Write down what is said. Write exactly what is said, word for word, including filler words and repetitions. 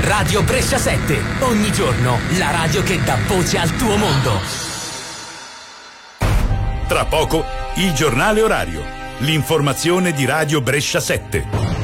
Radio Brescia sette. Ogni giorno la radio che dà voce al tuo mondo. Tra poco il giornale orario. L'informazione di Radio Brescia sette.